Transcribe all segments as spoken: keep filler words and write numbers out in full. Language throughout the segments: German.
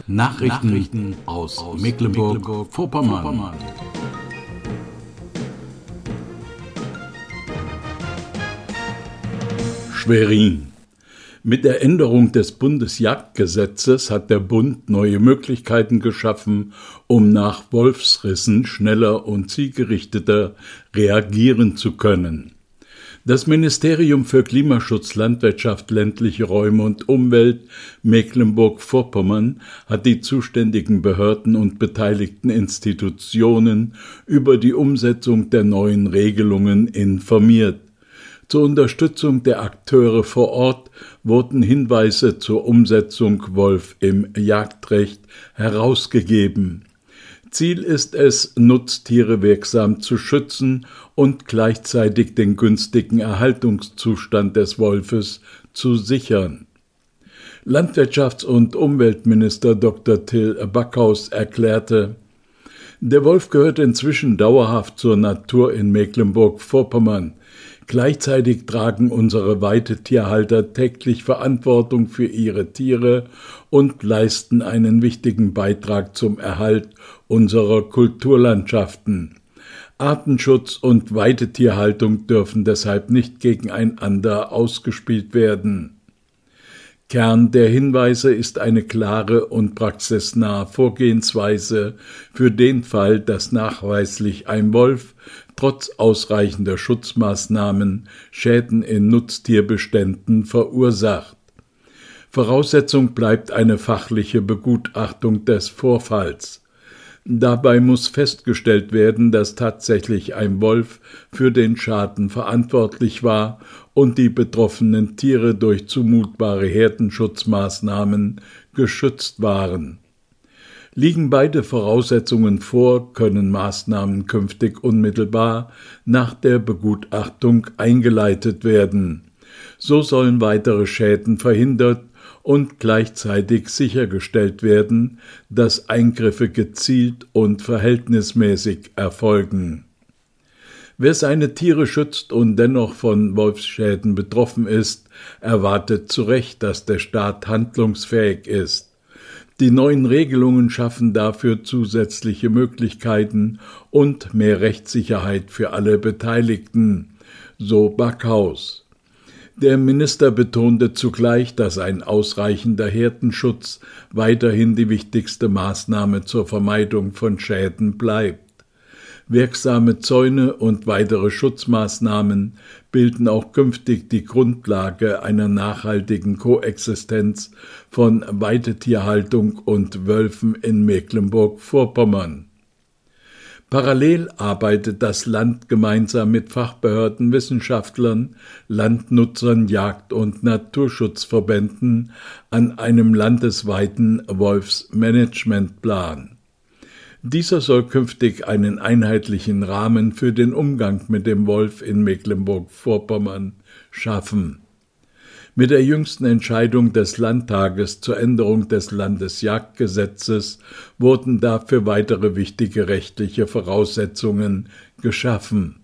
Nachrichten, Nachrichten aus, aus Mecklenburg-Vorpommern. Mecklenburg Schwerin. Mit der Änderung des Bundesjagdgesetzes hat der Bund neue Möglichkeiten geschaffen, um nach Wolfsrissen schneller und zielgerichteter reagieren zu können. Das Ministerium für Klimaschutz, Landwirtschaft, ländliche Räume und Umwelt Mecklenburg-Vorpommern hat die zuständigen Behörden und beteiligten Institutionen über die Umsetzung der neuen Regelungen informiert. Zur Unterstützung der Akteure vor Ort wurden Hinweise zur Umsetzung Wolf im Jagdrecht herausgegeben. Ziel ist es, Nutztiere wirksam zu schützen und gleichzeitig den günstigen Erhaltungszustand des Wolfes zu sichern. Landwirtschafts- und Umweltminister Doktor Till Backhaus erklärte: Der Wolf gehört inzwischen dauerhaft zur Natur in Mecklenburg-Vorpommern. Gleichzeitig tragen unsere Weidetierhalter täglich Verantwortung für ihre Tiere und leisten einen wichtigen Beitrag zum Erhalt unserer Kulturlandschaften. Artenschutz und Weidetierhaltung dürfen deshalb nicht gegeneinander ausgespielt werden. Kern der Hinweise ist eine klare und praxisnahe Vorgehensweise für den Fall, dass nachweislich ein Wolf trotz ausreichender Schutzmaßnahmen Schäden in Nutztierbeständen verursacht. Voraussetzung bleibt eine fachliche Begutachtung des Vorfalls. Dabei muss festgestellt werden, dass tatsächlich ein Wolf für den Schaden verantwortlich war und die betroffenen Tiere durch zumutbare Herdenschutzmaßnahmen geschützt waren. Liegen beide Voraussetzungen vor, können Maßnahmen künftig unmittelbar nach der Begutachtung eingeleitet werden. So sollen weitere Schäden verhindert und gleichzeitig sichergestellt werden, dass Eingriffe gezielt und verhältnismäßig erfolgen. Wer seine Tiere schützt und dennoch von Wolfsschäden betroffen ist, erwartet zu Recht, dass der Staat handlungsfähig ist. Die neuen Regelungen schaffen dafür zusätzliche Möglichkeiten und mehr Rechtssicherheit für alle Beteiligten, so Backhaus. Der Minister betonte zugleich, dass ein ausreichender Herdenschutz weiterhin die wichtigste Maßnahme zur Vermeidung von Schäden bleibt. Wirksame Zäune und weitere Schutzmaßnahmen bilden auch künftig die Grundlage einer nachhaltigen Koexistenz von Weidetierhaltung und Wölfen in Mecklenburg-Vorpommern. Parallel arbeitet das Land gemeinsam mit Fachbehörden, Wissenschaftlern, Landnutzern, Jagd- und Naturschutzverbänden an einem landesweiten Wolfsmanagementplan. Dieser soll künftig einen einheitlichen Rahmen für den Umgang mit dem Wolf in Mecklenburg-Vorpommern schaffen. Mit der jüngsten Entscheidung des Landtages zur Änderung des Landesjagdgesetzes wurden dafür weitere wichtige rechtliche Voraussetzungen geschaffen.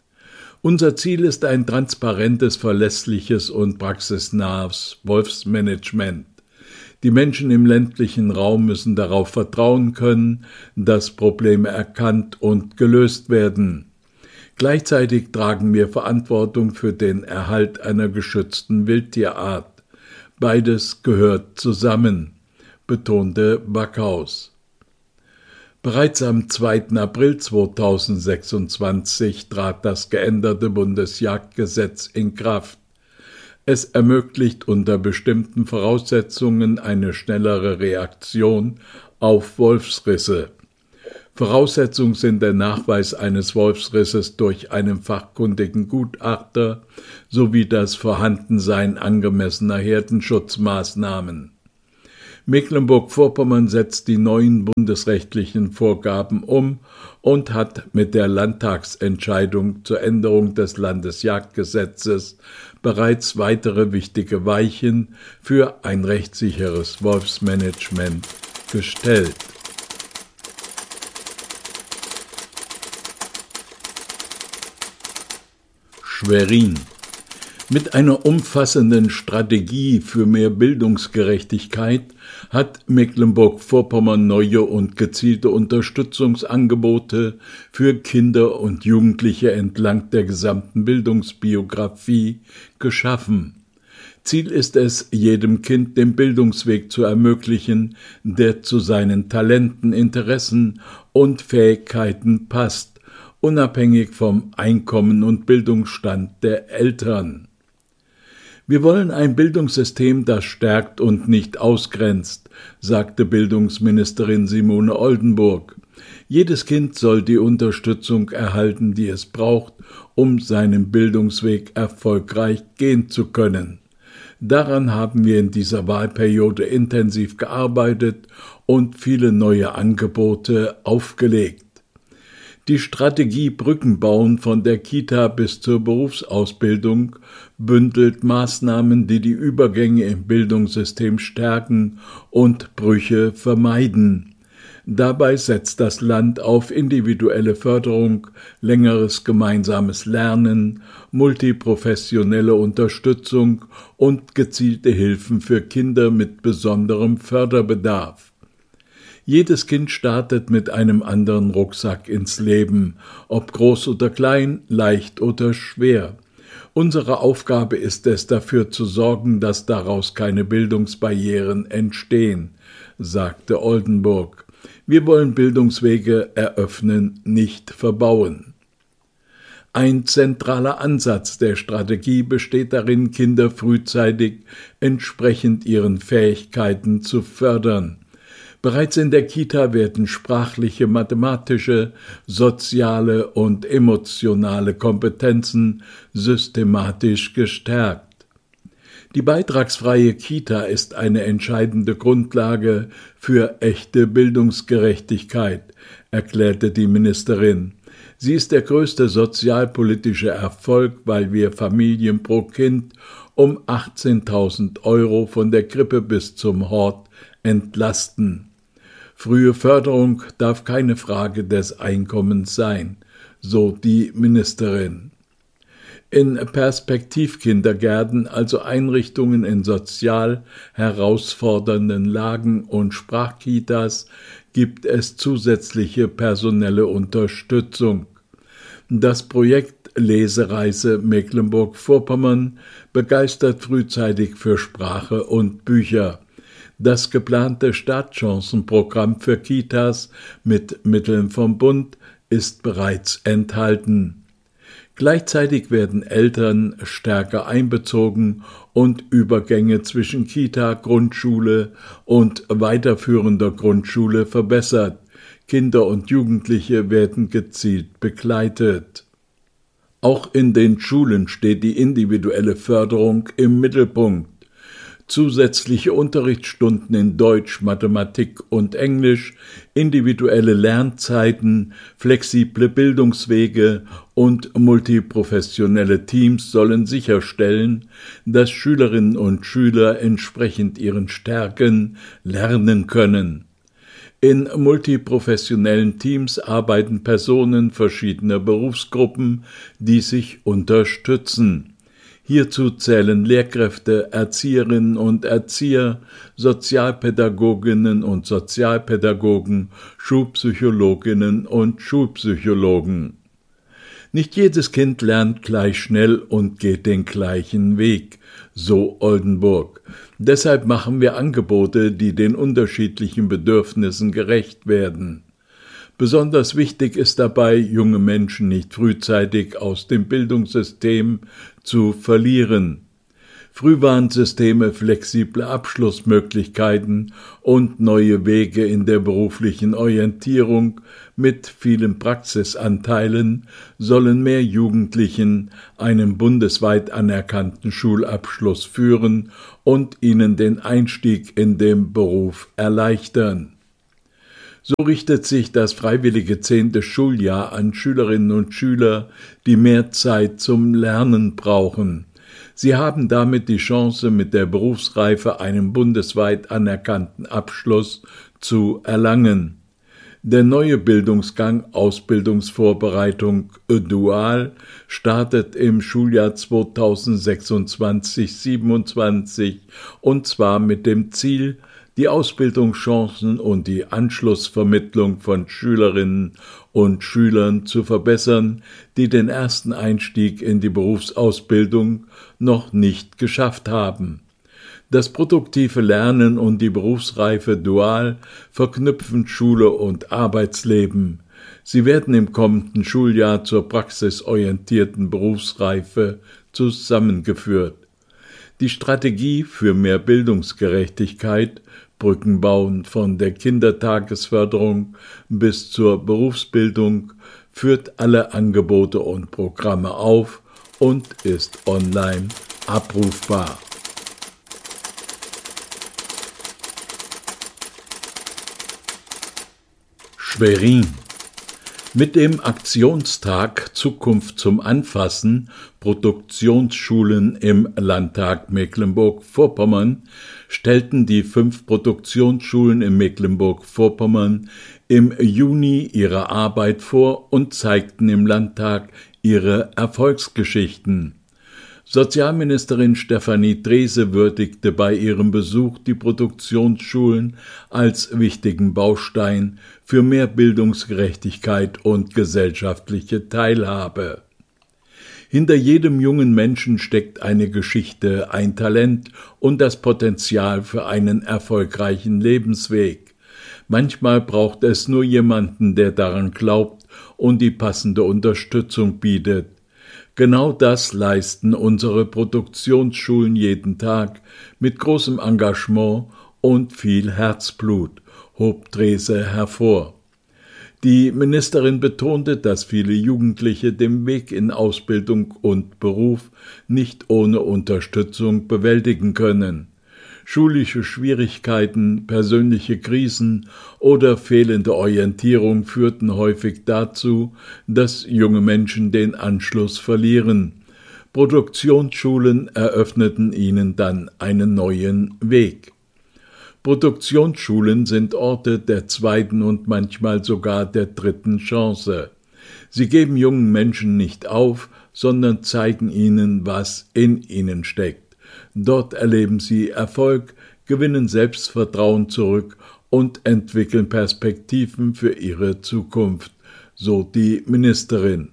Unser Ziel ist ein transparentes, verlässliches und praxisnahes Wolfsmanagement. Die Menschen im ländlichen Raum müssen darauf vertrauen können, dass Probleme erkannt und gelöst werden. Gleichzeitig tragen wir Verantwortung für den Erhalt einer geschützten Wildtierart. Beides gehört zusammen, betonte Backhaus. Bereits am zweiten April zweitausendsechsundzwanzig trat das geänderte Bundesjagdgesetz in Kraft. Es ermöglicht unter bestimmten Voraussetzungen eine schnellere Reaktion auf Wolfsrisse. Voraussetzung sind der Nachweis eines Wolfsrisses durch einen fachkundigen Gutachter sowie das Vorhandensein angemessener Herdenschutzmaßnahmen. Mecklenburg-Vorpommern setzt die neuen bundesrechtlichen Vorgaben um und hat mit der Landtagsentscheidung zur Änderung des Landesjagdgesetzes bereits weitere wichtige Weichen für ein rechtssicheres Wolfsmanagement gestellt. Schwerin. Mit einer umfassenden Strategie für mehr Bildungsgerechtigkeit hat Mecklenburg-Vorpommern neue und gezielte Unterstützungsangebote für Kinder und Jugendliche entlang der gesamten Bildungsbiografie geschaffen. Ziel ist es, jedem Kind den Bildungsweg zu ermöglichen, der zu seinen Talenten, Interessen und Fähigkeiten passt, unabhängig vom Einkommen und Bildungsstand der Eltern. Wir wollen ein Bildungssystem, das stärkt und nicht ausgrenzt, sagte Bildungsministerin Simone Oldenburg. Jedes Kind soll die Unterstützung erhalten, die es braucht, um seinen Bildungsweg erfolgreich gehen zu können. Daran haben wir in dieser Wahlperiode intensiv gearbeitet und viele neue Angebote aufgelegt. Die Strategie Brücken bauen von der Kita bis zur Berufsausbildung bündelt Maßnahmen, die die Übergänge im Bildungssystem stärken und Brüche vermeiden. Dabei setzt das Land auf individuelle Förderung, längeres gemeinsames Lernen, multiprofessionelle Unterstützung und gezielte Hilfen für Kinder mit besonderem Förderbedarf. Jedes Kind startet mit einem anderen Rucksack ins Leben, ob groß oder klein, leicht oder schwer. Unsere Aufgabe ist es, dafür zu sorgen, dass daraus keine Bildungsbarrieren entstehen, sagte Oldenburg. Wir wollen Bildungswege eröffnen, nicht verbauen. Ein zentraler Ansatz der Strategie besteht darin, Kinder frühzeitig entsprechend ihren Fähigkeiten zu fördern. Bereits in der Kita werden sprachliche, mathematische, soziale und emotionale Kompetenzen systematisch gestärkt. Die beitragsfreie Kita ist eine entscheidende Grundlage für echte Bildungsgerechtigkeit, erklärte die Ministerin. Sie ist der größte sozialpolitische Erfolg, weil wir Familien pro Kind um achtzehntausend Euro von der Krippe bis zum Hort entlasten. Frühe Förderung darf keine Frage des Einkommens sein, so die Ministerin. In Perspektivkindergärten, also Einrichtungen in sozial herausfordernden Lagen und Sprachkitas, gibt es zusätzliche personelle Unterstützung. Das Projekt Lesereise Mecklenburg-Vorpommern begeistert frühzeitig für Sprache und Bücher. Das geplante Startchancenprogramm für Kitas mit Mitteln vom Bund ist bereits enthalten. Gleichzeitig werden Eltern stärker einbezogen und Übergänge zwischen Kita, Grundschule und weiterführender Grundschule verbessert. Kinder und Jugendliche werden gezielt begleitet. Auch in den Schulen steht die individuelle Förderung im Mittelpunkt. Zusätzliche Unterrichtsstunden in Deutsch, Mathematik und Englisch, individuelle Lernzeiten, flexible Bildungswege und multiprofessionelle Teams sollen sicherstellen, dass Schülerinnen und Schüler entsprechend ihren Stärken lernen können. In multiprofessionellen Teams arbeiten Personen verschiedener Berufsgruppen, die sich unterstützen. Hierzu zählen Lehrkräfte, Erzieherinnen und Erzieher, Sozialpädagoginnen und Sozialpädagogen, Schulpsychologinnen und Schulpsychologen. Nicht jedes Kind lernt gleich schnell und geht den gleichen Weg, so Oldenburg. Deshalb machen wir Angebote, die den unterschiedlichen Bedürfnissen gerecht werden. Besonders wichtig ist dabei, junge Menschen nicht frühzeitig aus dem Bildungssystem zu verlieren. Frühwarnsysteme, flexible Abschlussmöglichkeiten und neue Wege in der beruflichen Orientierung mit vielen Praxisanteilen sollen mehr Jugendlichen einen bundesweit anerkannten Schulabschluss führen und ihnen den Einstieg in den Beruf erleichtern. So richtet sich das freiwillige zehnte Schuljahr an Schülerinnen und Schüler, die mehr Zeit zum Lernen brauchen. Sie haben damit die Chance, mit der Berufsreife einen bundesweit anerkannten Abschluss zu erlangen. Der neue Bildungsgang Ausbildungsvorbereitung dual startet im Schuljahr zweitausendsechsundzwanzig siebenundzwanzig und zwar mit dem Ziel, die Ausbildungschancen und die Anschlussvermittlung von Schülerinnen und Schülern zu verbessern, die den ersten Einstieg in die Berufsausbildung noch nicht geschafft haben. Das produktive Lernen und die Berufsreife dual verknüpfen Schule und Arbeitsleben. Sie werden im kommenden Schuljahr zur praxisorientierten Berufsreife zusammengeführt. Die Strategie für mehr Bildungsgerechtigkeit, Brücken bauen von der Kindertagesförderung bis zur Berufsbildung, führt alle Angebote und Programme auf und ist online abrufbar. Schwerin. Mit dem Aktionstag Zukunft zum Anfassen Produktionsschulen im Landtag Mecklenburg-Vorpommern stellten die fünf Produktionsschulen in Mecklenburg-Vorpommern im Juni ihre Arbeit vor und zeigten im Landtag ihre Erfolgsgeschichten. Sozialministerin Stefanie Drese würdigte bei ihrem Besuch die Produktionsschulen als wichtigen Baustein für mehr Bildungsgerechtigkeit und gesellschaftliche Teilhabe. Hinter jedem jungen Menschen steckt eine Geschichte, ein Talent und das Potenzial für einen erfolgreichen Lebensweg. Manchmal braucht es nur jemanden, der daran glaubt und die passende Unterstützung bietet. Genau das leisten unsere Produktionsschulen jeden Tag mit großem Engagement und viel Herzblut, hob Drese hervor. Die Ministerin betonte, dass viele Jugendliche den Weg in Ausbildung und Beruf nicht ohne Unterstützung bewältigen können. Schulische Schwierigkeiten, persönliche Krisen oder fehlende Orientierung führten häufig dazu, dass junge Menschen den Anschluss verlieren. Produktionsschulen eröffneten ihnen dann einen neuen Weg. Produktionsschulen sind Orte der zweiten und manchmal sogar der dritten Chance. Sie geben jungen Menschen nicht auf, sondern zeigen ihnen, was in ihnen steckt. Dort erleben sie Erfolg, gewinnen Selbstvertrauen zurück und entwickeln Perspektiven für ihre Zukunft, so die Ministerin.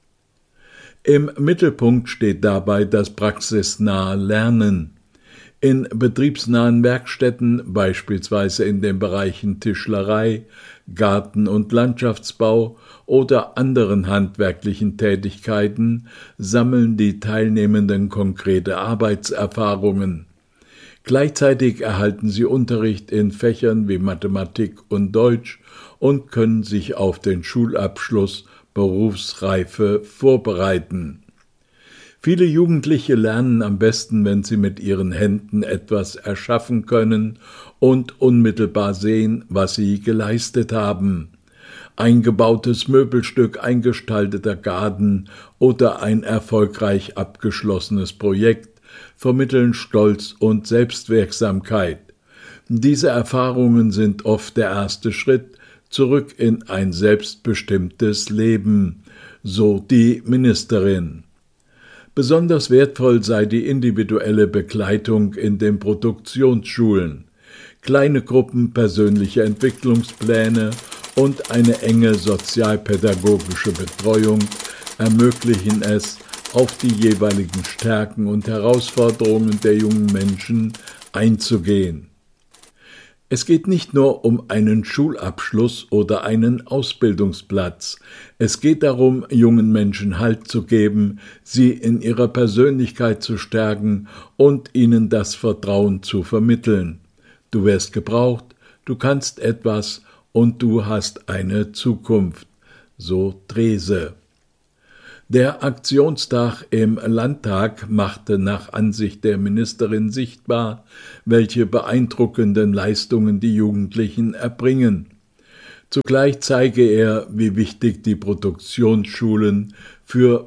Im Mittelpunkt steht dabei das praxisnahe Lernen. In betriebsnahen Werkstätten, beispielsweise in den Bereichen Tischlerei, Garten- und Landschaftsbau oder anderen handwerklichen Tätigkeiten, sammeln die Teilnehmenden konkrete Arbeitserfahrungen. Gleichzeitig erhalten sie Unterricht in Fächern wie Mathematik und Deutsch und können sich auf den Schulabschluss Berufsreife vorbereiten. Viele Jugendliche lernen am besten, wenn sie mit ihren Händen etwas erschaffen können und unmittelbar sehen, was sie geleistet haben. Ein gebautes Möbelstück, ein gestalteter Garten oder ein erfolgreich abgeschlossenes Projekt vermitteln Stolz und Selbstwirksamkeit. Diese Erfahrungen sind oft der erste Schritt zurück in ein selbstbestimmtes Leben, so die Ministerin. Besonders wertvoll sei die individuelle Begleitung in den Produktionsschulen. Kleine Gruppen, persönliche Entwicklungspläne und eine enge sozialpädagogische Betreuung ermöglichen es, auf die jeweiligen Stärken und Herausforderungen der jungen Menschen einzugehen. Es geht nicht nur um einen Schulabschluss oder einen Ausbildungsplatz. Es geht darum, jungen Menschen Halt zu geben, sie in ihrer Persönlichkeit zu stärken und ihnen das Vertrauen zu vermitteln. Du wirst gebraucht, du kannst etwas und du hast eine Zukunft, so Drese. Der Aktionstag im Landtag machte nach Ansicht der Ministerin sichtbar, welche beeindruckenden Leistungen die Jugendlichen erbringen. Zugleich zeige er, wie wichtig die Produktionsschulen für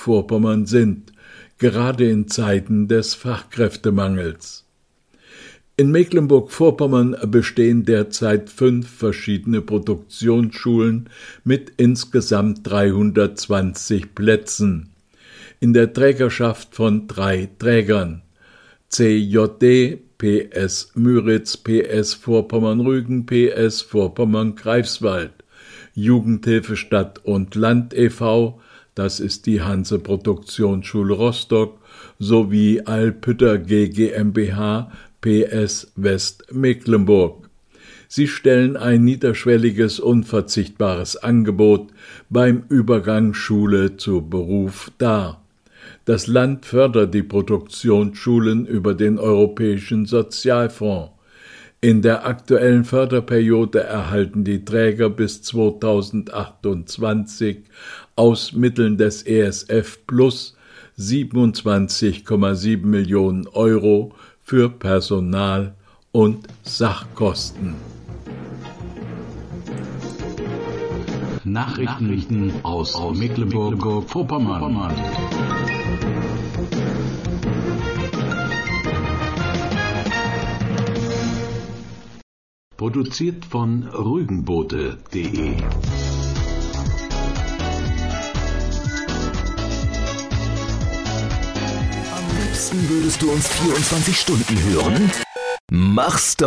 Mecklenburg-Vorpommern sind, gerade in Zeiten des Fachkräftemangels. In Mecklenburg-Vorpommern bestehen derzeit fünf verschiedene Produktionsschulen mit insgesamt dreihundertzwanzig Plätzen. In der Trägerschaft von drei Trägern: C J D, P S Müritz, P S Vorpommern-Rügen, P S Vorpommern-Greifswald, Jugendhilfe Stadt und Land e V, das ist die Hanse Produktionsschule Rostock, sowie Alpütter G GmbH, P S Westmecklenburg. Sie stellen ein niederschwelliges, unverzichtbares Angebot beim Übergang Schule zu Beruf dar. Das Land fördert die Produktionsschulen über den Europäischen Sozialfonds. In der aktuellen Förderperiode erhalten die Träger bis zweitausendachtundzwanzig aus Mitteln des E S F Plus siebenundzwanzig Komma sieben Millionen Euro für Personal und Sachkosten. Nachrichten aus Mecklenburg-Vorpommern. Produziert von rügenboote punkt de. Am liebsten würdest du uns vierundzwanzig Stunden hören? Mach's doch!